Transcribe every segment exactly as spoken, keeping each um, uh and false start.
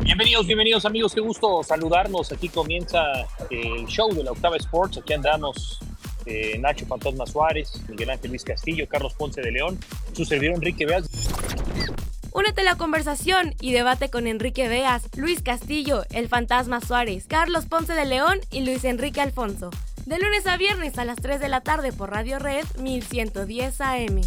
Bienvenidos, bienvenidos amigos, qué gusto saludarnos. Aquí comienza el show de la Octava Sports. Aquí andamos eh, Nacho Fantasma Suárez, Miguel Ángel Luis Castillo, Carlos Ponce de León, su servidor Enrique Beas. Únete a la conversación y debate con Enrique Beas, Luis Castillo, el Fantasma Suárez, Carlos Ponce de León y Luis Enrique Alfonso. De lunes a viernes a las tres de la tarde por Radio Red mil ciento diez A M.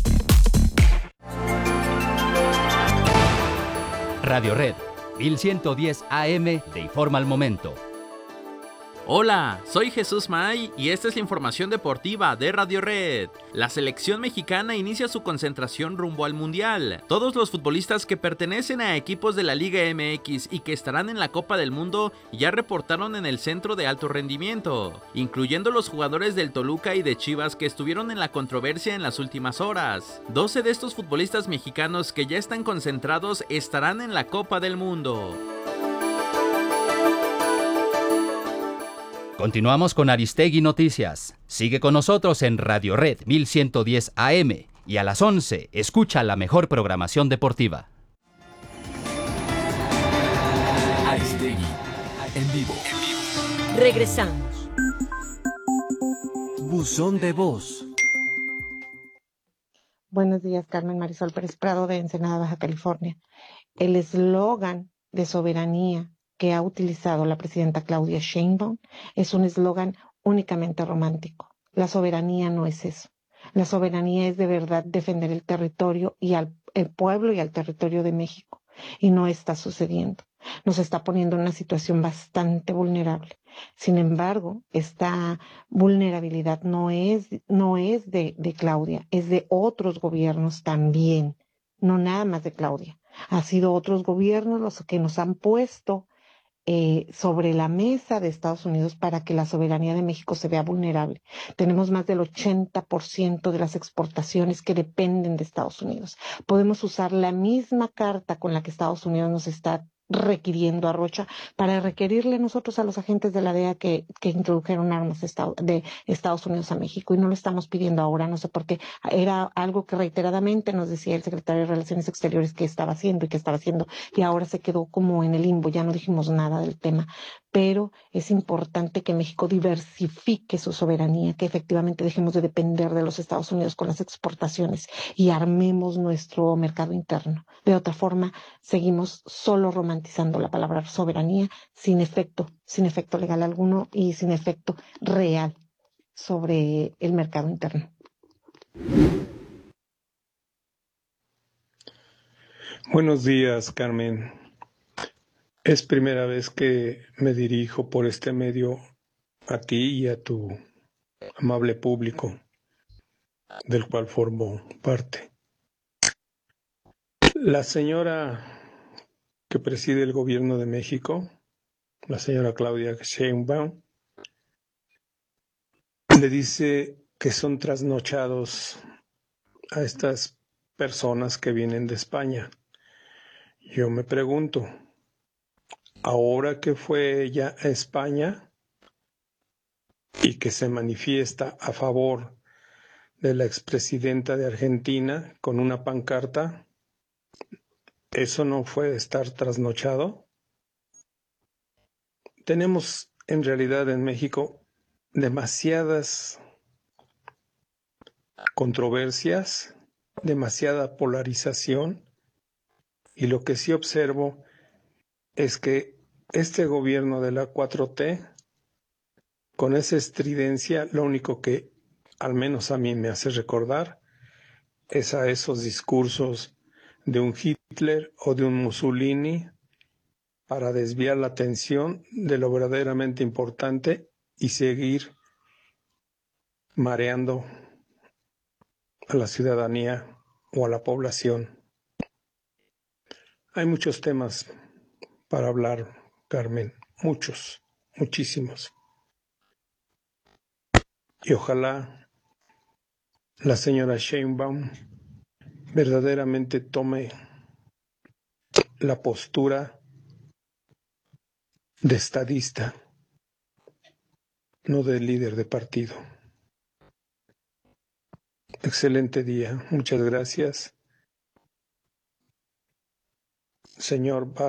Radio Red mil ciento diez A M te informa al momento. Hola, soy Jesús May y esta es la información deportiva de Radio Red. La selección mexicana inicia su concentración rumbo al Mundial. Todos los futbolistas que pertenecen a equipos de la Liga M X y que estarán en la Copa del Mundo ya reportaron en el Centro de Alto Rendimiento, incluyendo los jugadores del Toluca y de Chivas que estuvieron en la controversia en las últimas horas. doce de estos futbolistas mexicanos que ya están concentrados estarán en la Copa del Mundo. Continuamos con Aristegui Noticias. Sigue con nosotros en Radio Red mil ciento diez A M y a las once escucha la mejor programación deportiva. Aristegui en vivo. Regresamos. Buzón de voz. Buenos días, Carmen Marisol Pérez Prado de Ensenada, Baja California. El eslogan de soberanía que ha utilizado la presidenta Claudia Sheinbaum es un eslogan únicamente romántico. La soberanía no es eso. La soberanía es de verdad defender el territorio y al el pueblo y al territorio de México. Y no está sucediendo. Nos está poniendo en una situación bastante vulnerable. Sin embargo, esta vulnerabilidad no es, no es de, de Claudia, es de otros gobiernos también, no nada más de Claudia. Ha sido otros gobiernos los que nos han puesto Eh, sobre la mesa de Estados Unidos para que la soberanía de México se vea vulnerable. Tenemos más del ochenta por ciento de las exportaciones que dependen de Estados Unidos. Podemos usar la misma carta con la que Estados Unidos nos está requiriendo a Rocha para requerirle nosotros a los agentes de la D E A que, que introdujeron armas de Estados Unidos a México, y no lo estamos pidiendo ahora, no sé por qué. Era algo que reiteradamente nos decía el secretario de Relaciones Exteriores que estaba haciendo y que estaba haciendo, y ahora se quedó como en el limbo, ya no dijimos nada del tema. Pero es importante que México diversifique su soberanía, que efectivamente dejemos de depender de los Estados Unidos con las exportaciones y armemos nuestro mercado interno. De otra forma, seguimos solo romantizando la palabra soberanía sin efecto, sin efecto legal alguno y sin efecto real sobre el mercado interno. Buenos días, Carmen. Es primera vez que me dirijo por este medio a ti y a tu amable público, del cual formo parte. La señora que preside el gobierno de México, la señora Claudia Sheinbaum, le dice que son trasnochados a estas personas que vienen de España. Yo me pregunto, ahora que fue ella a España y que se manifiesta a favor de la expresidenta de Argentina con una pancarta, ¿eso no fue estar trasnochado? Tenemos en realidad en México demasiadas controversias, demasiada polarización, y lo que sí observo es que este gobierno de la cuatro T, con esa estridencia, lo único que al menos a mí me hace recordar es a esos discursos de un Hitler o de un Mussolini para desviar la atención de lo verdaderamente importante y seguir mareando a la ciudadanía o a la población. Hay muchos temas para hablar, Carmen, muchos, muchísimos. Y ojalá la señora Sheinbaum verdaderamente tome la postura de estadista, no de líder de partido. Excelente día, muchas gracias. Señor